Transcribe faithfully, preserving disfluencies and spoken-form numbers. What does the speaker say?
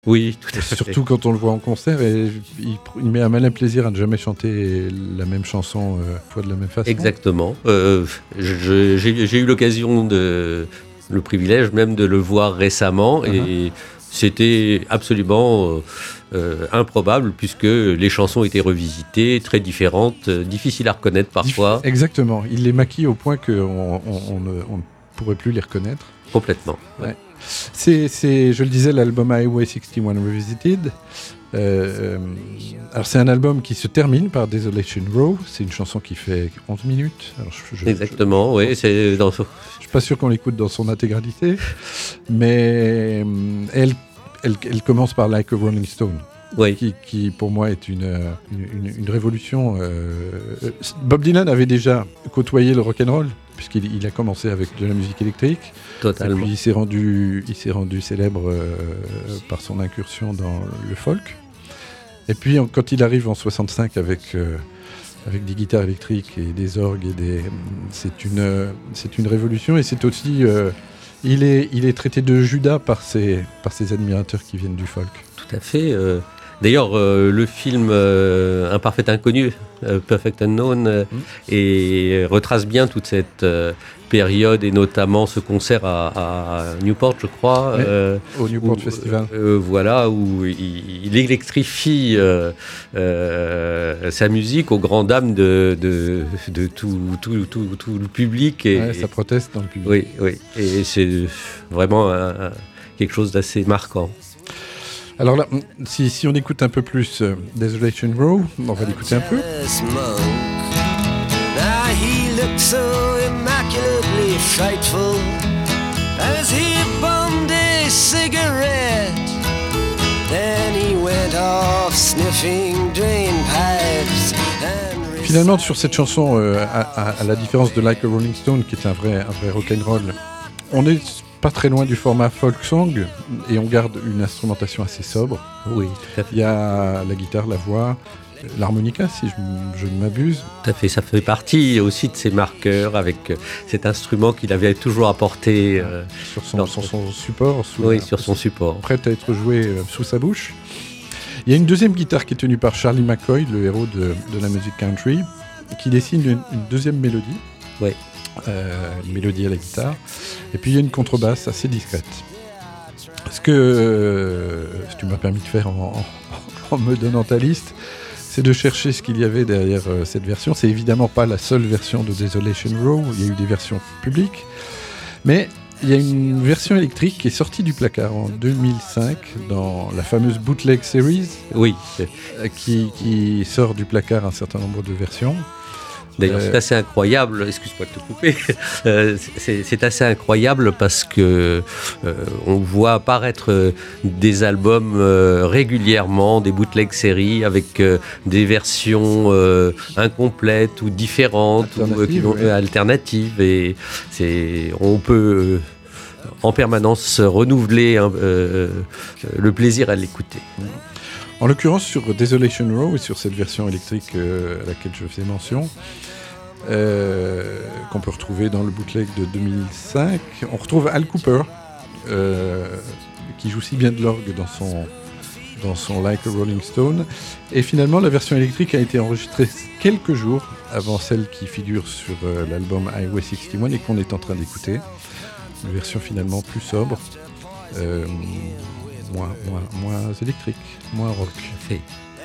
Oui, tout à fait. Surtout quand on le voit en concert, et il, il met un malin plaisir à ne jamais chanter la même chanson euh, fois de la même façon. Exactement. Euh, je, j'ai, j'ai eu l'occasion, de, le privilège même de le voir récemment, uh-huh. et c'était absolument euh, euh, improbable, puisque les chansons étaient revisitées, très différentes, euh, difficiles à reconnaître parfois. Dif- exactement. Il les maquille au point qu'on on, on, on ne on pourrait plus les reconnaître. Complètement. Ouais. Ouais. C'est, c'est, je le disais, l'album Highway soixante et un Revisited. Euh, alors c'est un album qui se termine par Desolation Row. C'est une chanson qui fait onze minutes. Alors je, je, Exactement, je, oui. C'est dans... Je suis pas sûr qu'on l'écoute dans son intégralité, mais elle, elle, elle commence par Like a Rolling Stone. Oui. Qui, qui pour moi est une, une, une révolution. Euh, Bob Dylan avait déjà côtoyé le rock'n'roll, puisqu'il il a commencé avec de la musique électrique. Totalement. Et puis il s'est rendu, il s'est rendu célèbre euh, par son incursion dans le folk. Et puis quand il arrive en soixante-cinq avec, euh, avec des guitares électriques et des orgues, et des, c'est, une, c'est une révolution. Et c'est aussi... Euh, il, est, il est traité de Judas par ses, par ses admirateurs qui viennent du folk. Tout à fait. Euh... D'ailleurs, euh, le film euh, Un parfait inconnu, euh, Perfect Unknown, euh, mmh. et retrace bien toute cette euh, période, et notamment ce concert à, à Newport, je crois. Ouais, euh, au Newport où, Festival. Euh, voilà, où il, il électrifie euh, euh, sa musique aux grandes dames de, de, de tout, tout, tout, tout le public. Et, ouais, ça proteste dans le public. Oui, oui. Et c'est vraiment un, un, quelque chose d'assez marquant. Alors là, si, si on écoute un peu plus euh, Desolation Row, on va l'écouter un peu. Finalement, sur cette chanson, euh, à, à, à la différence de Like a Rolling Stone, qui est un vrai, un vrai rock'n'roll, on est pas très loin du format folk song, et on garde une instrumentation assez sobre. Oui, tout à fait. Il y a la guitare, la voix, l'harmonica, si je, je ne m'abuse. Tout à fait, ça fait partie aussi de ses marqueurs, avec cet instrument qu'il avait toujours apporté euh, sur, son, sur son support. Sous oui, la, sur son support. Prêt à être joué euh, sous sa bouche. Il y a une deuxième guitare qui est tenue par Charlie McCoy, le héros de, de la musique country, qui dessine une, une deuxième mélodie. Oui. Euh, une mélodie à la guitare, et puis il y a une contrebasse assez discrète. Ce que, euh, ce que tu m'as permis de faire en, en, en me donnant ta liste, c'est de chercher ce qu'il y avait derrière euh, cette version. C'est évidemment pas la seule version de Desolation Row, il y a eu des versions publiques, mais il y a une version électrique qui est sortie du placard en deux mille cinq dans la fameuse Bootleg Series, oui. qui, qui sort du placard un certain nombre de versions. D'ailleurs, euh... c'est assez incroyable, excuse-moi de te couper, euh, c'est, c'est assez incroyable parce que euh, on voit apparaître des albums euh, régulièrement, des bootleg séries avec euh, des versions euh, incomplètes ou différentes, alternatives, ou, euh, qui, ouais. alternatives, et c'est, on peut euh, en permanence renouveler hein, euh, le plaisir à l'écouter. En l'occurrence, sur Desolation Row et sur cette version électrique euh, à laquelle je faisais mention, euh, qu'on peut retrouver dans le bootleg de deux mille cinq, on retrouve Al Cooper, euh, qui joue si bien de l'orgue dans son, dans son Like a Rolling Stone. Et finalement, la version électrique a été enregistrée quelques jours avant celle qui figure sur euh, l'album Highway soixante et un et qu'on est en train d'écouter. Une version finalement plus sobre. Euh, Moins, moins, moins électrique, moins rock. Fait.